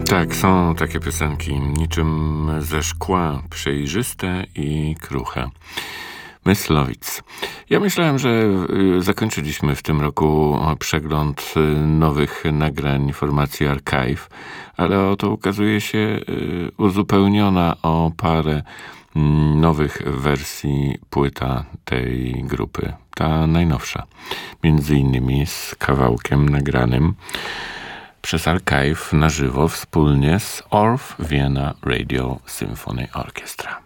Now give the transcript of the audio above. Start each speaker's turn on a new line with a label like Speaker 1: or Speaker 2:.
Speaker 1: Tak, są takie piosenki, niczym ze szkła, przejrzyste i kruche. Myslowic. Ja myślałem, że zakończyliśmy w tym roku przegląd nowych nagrań formacji Archive, ale oto ukazuje się uzupełniona o parę nowych wersji płyta tej grupy. Ta najnowsza. Między innymi z kawałkiem nagranym przez Archive na żywo wspólnie z Orff Vienna Radio Symphony Orchestra.